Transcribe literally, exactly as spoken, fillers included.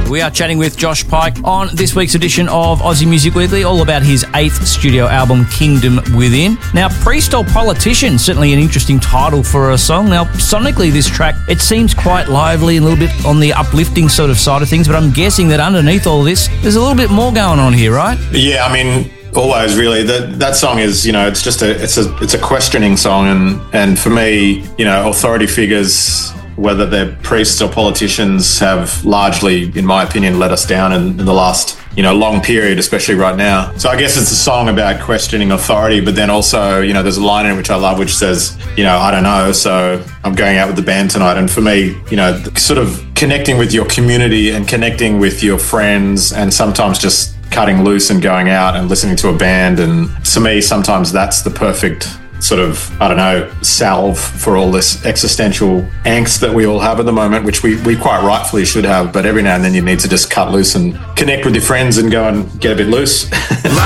We are chatting with Josh Pike on this week's edition of Aussie Music Weekly, all about his eighth studio album, Kingdom Within. Now, Priest or Politician, certainly an interesting title for a song. Now, sonically, this track, it seems quite lively and a little bit on the uplifting sort of side of things, but I'm guessing that underneath all this, there's a little bit more going on here, right? Yeah, I mean, always really. That that song is, you know, it's just a it's a it's a questioning song, and and for me, you know, authority figures, whether they're priests or politicians, have largely, in my opinion, let us down in, in the last, you know, long period, especially right now. So I guess it's a song about questioning authority, but then also, you know, there's a line in it which I love, which says, you know, I don't know, so I'm going out with the band tonight. And for me, you know, sort of connecting with your community and connecting with your friends, and sometimes just cutting loose and going out and listening to a band. And to me, sometimes that's the perfect sort of, I don't know, salve for all this existential angst that we all have at the moment, which we, we quite rightfully should have. But every now and then you need to just cut loose and connect with your friends and go and get a bit loose.